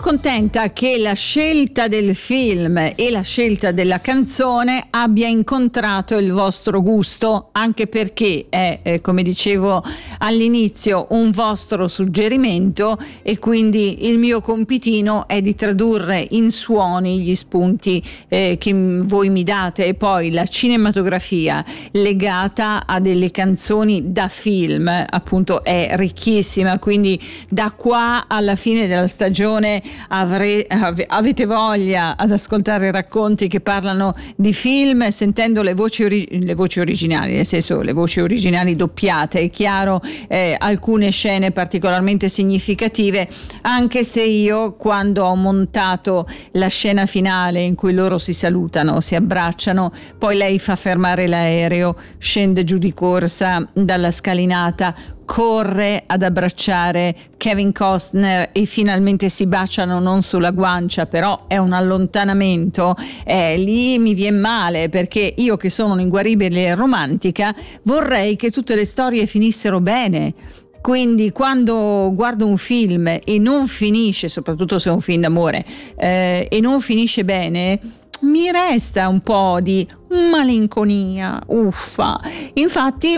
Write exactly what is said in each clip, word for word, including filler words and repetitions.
contenta che la scelta del film e la scelta della canzone abbia incontrato il vostro gusto, anche perché è, eh, come dicevo all'inizio, un vostro suggerimento, e quindi il mio compitino è di tradurre in suoni gli spunti eh, che voi mi date, e poi la cinematografia legata a delle canzoni da film appunto è ricchissima, quindi da qua alla fine della stagione Avre, ave, avete voglia ad ascoltare racconti che parlano di film, sentendo le voci, ori, le voci originali, nel senso le voci originali doppiate, è chiaro, eh, alcune scene particolarmente significative, anche se io, quando ho montato la scena finale in cui loro si salutano, si abbracciano, poi lei fa fermare l'aereo, scende giù di corsa dalla scalinata, corre ad abbracciare Kevin Costner e finalmente si baciano, non sulla guancia, però è un allontanamento, eh, lì mi viene male, perché io, che sono un'inguaribile e romantica, vorrei che tutte le storie finissero bene. Quindi quando guardo un film e non finisce, soprattutto se è un film d'amore, eh, e non finisce bene, mi resta un po' di malinconia, uffa. Infatti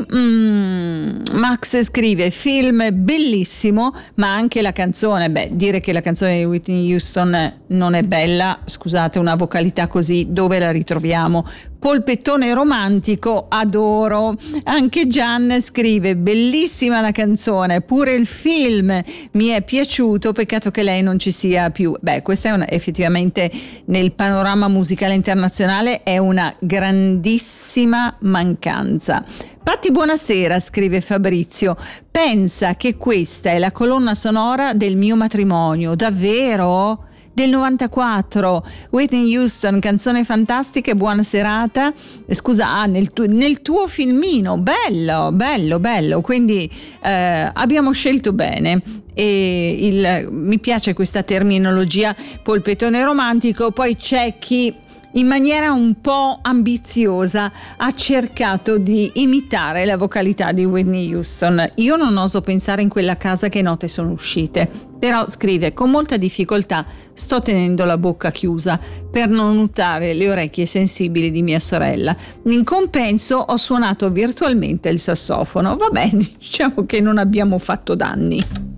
mm, Max scrive: film bellissimo, ma anche la canzone, beh, dire che la canzone di Whitney Houston non è bella, scusate, una vocalità così dove la ritroviamo? Polpettone romantico, adoro. Anche Gian scrive: bellissima la canzone, pure il film mi è piaciuto, peccato che lei non ci sia più. Beh, questa è una, effettivamente nel panorama musicale internazionale è una grandissima mancanza. Patti, buonasera, scrive Fabrizio, pensa che questa è la colonna sonora del mio matrimonio, davvero? Del novantaquattro, Whitney Houston, canzone fantastica, buona serata. Scusa, ah, nel, tu, nel tuo filmino, bello, bello, bello, quindi eh, abbiamo scelto bene. E il, mi piace questa terminologia polpettone romantico. Poi c'è chi in maniera un po' ambiziosa ha cercato di imitare la vocalità di Whitney Houston. Io non oso pensare in quella casa che note sono uscite, però scrive: con molta difficoltà sto tenendo la bocca chiusa per non urtare le orecchie sensibili di mia sorella. In compenso ho suonato virtualmente il sassofono. Va bene, diciamo che non abbiamo fatto danni.